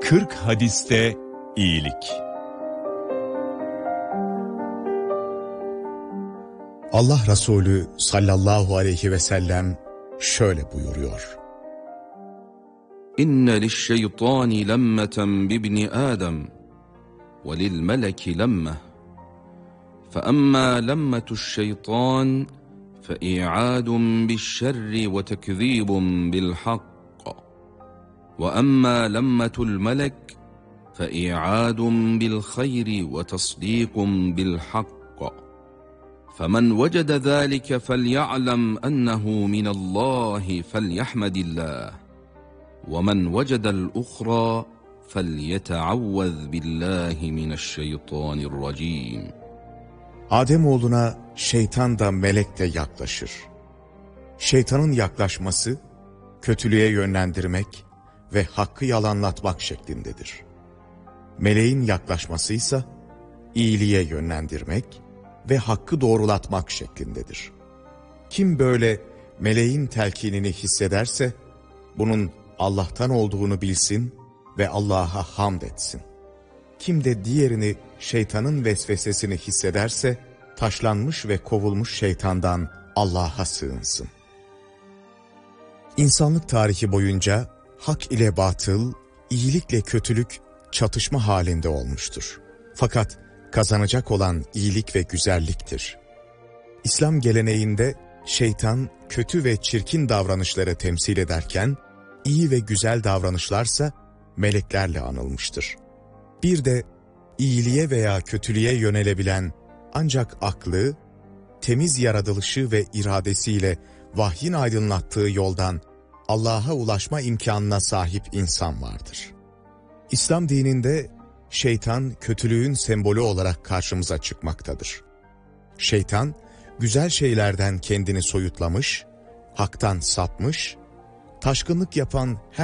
40 hadiste iyilik. Allah Resulü sallallahu aleyhi ve sellem şöyle buyuruyor. İnne lişşeytani lemmeten bibni Adem ve lil meleki lemme. فأما لمة الشيطان فإيعاد بالشر وتكذيب بالحق وأما لمة الملك فإيعاد بالخير وتصديق بالحق فمن وجد ذلك فليعلم أنه من الله فليحمد الله ومن وجد الأخرى فليتعوذ بالله من الشيطان الرجيم. Ademoğluna şeytan da melek de yaklaşır. Şeytanın yaklaşması, kötülüğe yönlendirmek ve hakkı yalanlatmak şeklindedir. Meleğin yaklaşması ise iyiliğe yönlendirmek ve hakkı doğrulatmak şeklindedir. Kim böyle meleğin telkinini hissederse, bunun Allah'tan olduğunu bilsin ve Allah'a hamd etsin. Kim de diğerini şeytanın vesvesesini hissederse, taşlanmış ve kovulmuş şeytandan Allah'a sığınsın. İnsanlık tarihi boyunca hak ile batıl, iyilikle kötülük çatışma halinde olmuştur. Fakat kazanacak olan iyilik ve güzelliktir. İslam geleneğinde şeytan kötü ve çirkin davranışları temsil ederken, iyi ve güzel davranışlarsa meleklerle anılmıştır. Bir de iyiliğe veya kötülüğe yönelebilen ancak aklı, temiz yaratılışı ve iradesiyle vahyin aydınlattığı yoldan Allah'a ulaşma imkanına sahip insan vardır. İslam dininde şeytan kötülüğün sembolü olarak karşımıza çıkmaktadır. Şeytan, güzel şeylerden kendini soyutlamış, haktan sapmış, taşkınlık yapan